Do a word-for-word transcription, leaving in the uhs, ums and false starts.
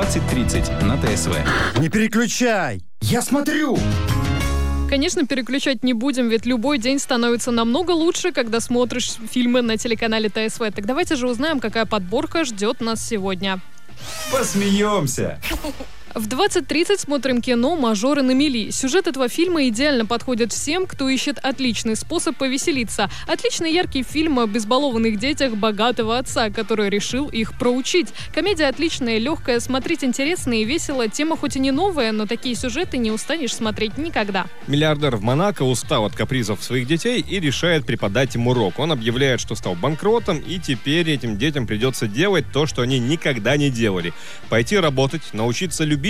двадцать тридцать на ТСВ. Не переключай! Я смотрю! Конечно, переключать не будем, ведь любой день становится намного лучше, когда смотришь фильмы на телеканале ТСВ. Так давайте же узнаем, какая подборка ждет нас сегодня. Посмеемся! В двадцать тридцать смотрим кино «Мажоры на мели». Сюжет этого фильма идеально подходит всем, кто ищет отличный способ повеселиться. Отличный яркий фильм о безбалованных детях богатого отца, который решил их проучить. Комедия отличная, легкая, смотреть интересно и весело. Тема хоть и не новая, но такие сюжеты не устанешь смотреть никогда. Миллиардер в Монако устал от капризов своих детей и решает преподать им урок. Он объявляет, что стал банкротом, и теперь этим детям придется делать то, что они никогда не делали. Пойти работать, научиться любить